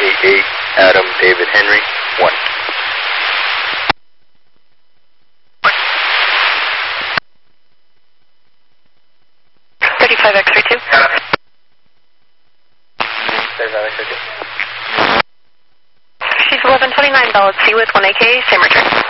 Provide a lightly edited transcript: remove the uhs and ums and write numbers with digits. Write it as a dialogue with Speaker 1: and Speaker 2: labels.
Speaker 1: 88 Adam David Henry, 1.
Speaker 2: 35 X-ray 2.
Speaker 1: 35 X-ray 2.
Speaker 2: She's 1129 Ballad C with 1 AK, same return.